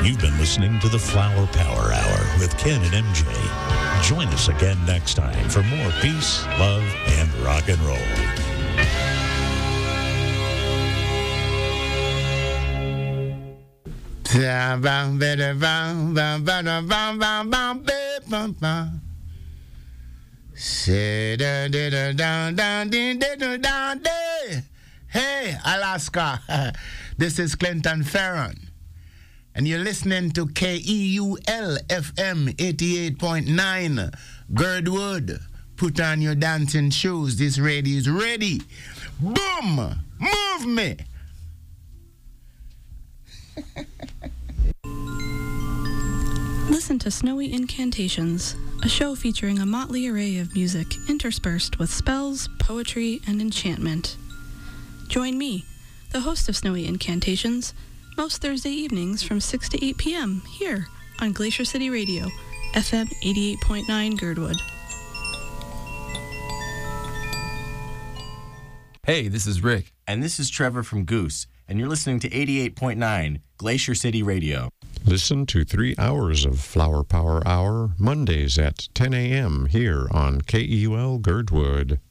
You've been listening to the Flower Power Hour with Ken and MJ. Join us again next time for more peace, love, and rock and roll. Hey, Alaska. This is Clinton Farron. And you're listening to KEUL FM 88.9 Girdwood. Put on your dancing shoes. This radio is ready. Boom! Move me! Listen to Snowy Incantations, a show featuring a motley array of music interspersed with spells, poetry, and enchantment. Join me, the host of Snowy Incantations, most Thursday evenings from 6 to 8 p.m. here on Glacier City Radio, FM 88.9 Girdwood. Hey, this is Rick. And this is Trevor from Goose, and you're listening to 88.9 Glacier City Radio. Listen to 3 hours of Flower Power Hour, Mondays at 10 a.m. here on KEUL Girdwood.